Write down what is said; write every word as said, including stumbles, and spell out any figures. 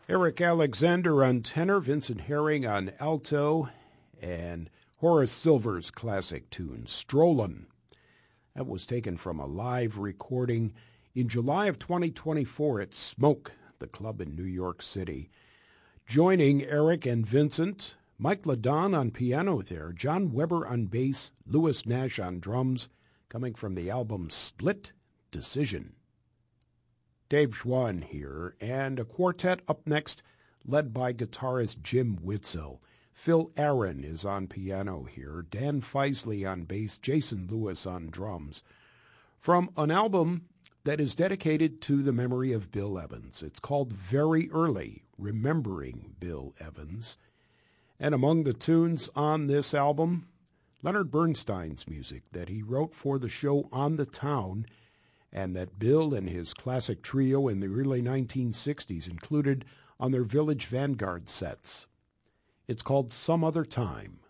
Eric Alexander on tenor, Vincent Herring on alto, and Horace Silver's classic tune, Strollin'. That was taken from a live recording in July of twenty twenty-four at Smoke, the club in New York City. Joining Eric and Vincent, Mike LaDon on piano there, John Weber on bass, Louis Nash on drums, coming from the album Split Decision. Dave Schwann here, and a quartet up next led by guitarist Jim Witzel. Phil Aaron is on piano here, Dan Feisley on bass, Jason Lewis on drums. From an album that is dedicated to the memory of Bill Evans. It's called Very Early, Remembering Bill Evans. And among the tunes on this album, Leonard Bernstein's music that he wrote for the show On the Town, and that Bill and his classic trio in the early nineteen sixties included on their Village Vanguard sets. It's called Some Other Time.